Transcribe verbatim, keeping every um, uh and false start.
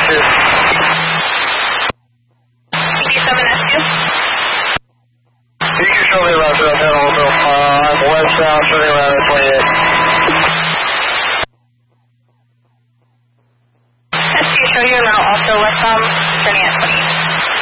two. T D seven S two? You can show me around zero ten also. Uh, I'm westbound, turning around at twenty-eight. S two, show you route also westbound, turning at twenty-eight.